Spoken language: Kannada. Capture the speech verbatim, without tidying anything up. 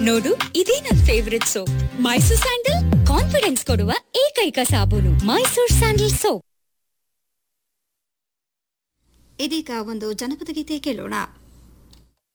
ನೋಡು, ಇದೇ ನನ್ favourite soap. Mysore sandal confidence ಕೊಡುವ ಏಕೈಕ ಸಾಬೂನು. Mysore sandal soap. ಇದೀಗ ಒಂದು ಜನಪದ ಗೀತೆ ಕೇಳೋಣ.